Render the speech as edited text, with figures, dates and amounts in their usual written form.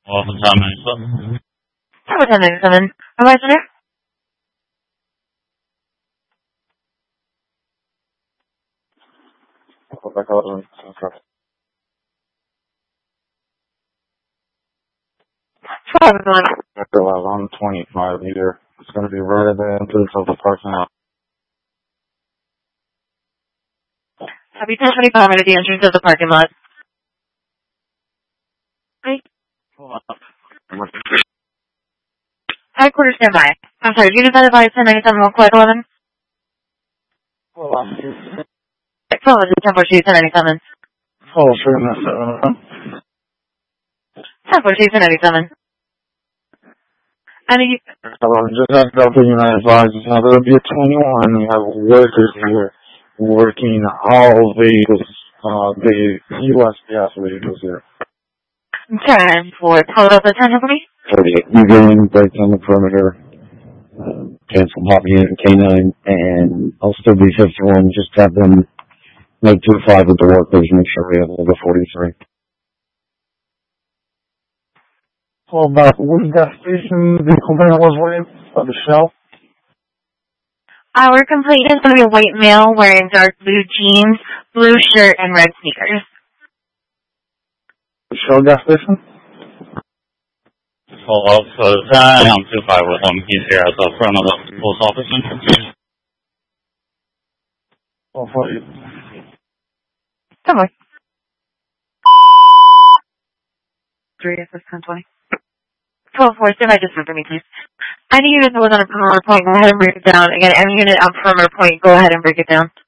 Welcome to 1097. Tower 1097. Am I there? After on 25 either. It's going to be right at the entrance of the parking lot. Happy 1025 right at the entrance of the parking lot. Hi. Headquarters standby. I'm sorry, unit advised 1097 1 Quad 11. Hold on. Phone is 1042 1097. Oh, sure, that's 1042 1097. And you... Hello, just after the United Advised, now there'll be a 21, you have workers here working all vehicles, the U.S. gas vehicles here. 10 for total attention for me. 48. You go in, break down the perimeter, cancel Hobby and K9, and I'll still be 51, just have them make 2-5 with the workers, make sure we have over 43. So about which gas station the complaint was with, the Shell? Our complaint is going to be a white male wearing dark blue jeans, blue shirt, and red sneakers. The Shell gas station? Hello, so 1025 with him. He's here at the front of the post office entrance. Oh, for you. Come on. 3 SS 1020. 12-4, stand by just for me, please. Any unit that was on a perimeter point, go ahead and break it down. Again, any unit on perimeter point, go ahead and break it down.